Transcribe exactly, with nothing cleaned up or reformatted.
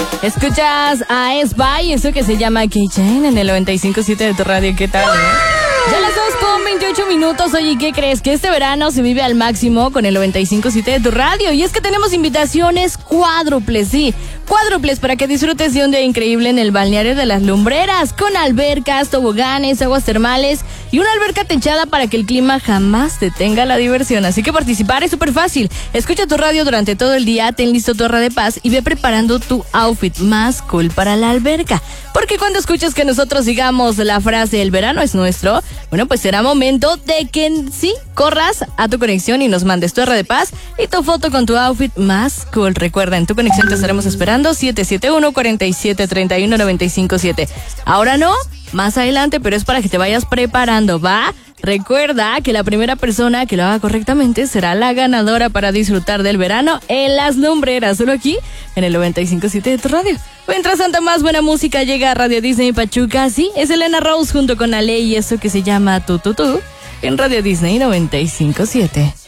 Escuchas a Spy, eso que se llama K-Chain en el noventa y cinco punto siete de tu radio. ¿Qué tal? Eh? Ya las dos con veintiocho minutos. Oye, ¿qué crees? Que este verano se vive al máximo con el noventa y cinco punto siete de tu radio. Y es que tenemos invitaciones cuádruples, sí, cuádruples para que disfrutes de un día increíble en el balneario de las Lumbreras, con albercas, toboganes, aguas termales y una alberca techada para que el clima jamás detenga la diversión. Así que participar es súper fácil. Escucha tu radio durante todo el día, ten listo tu horra de paz y ve preparando tu outfit más cool para la alberca. Porque cuando escuches que nosotros digamos la frase "el verano es nuestro", bueno, pues será momento de que sí corras a tu conexión y nos mandes tu horra de paz y tu foto con tu outfit más cool. Recuerda, en tu conexión te estaremos esperando siete siete uno, cuatro siete, tres uno, nueve cinco siete. Ahora no, más adelante, pero es para que te vayas preparando, ¿va? Recuerda que la primera persona que lo haga correctamente será la ganadora para disfrutar del verano en las Lumbreras, solo aquí en el noventa y cinco punto siete de tu radio. Mientras tanto, más buena música llega a Radio Disney Pachuca. Sí, es Elena Rose junto con Ale y eso que se llama Tu Tu Tu en Radio Disney noventa y cinco punto siete.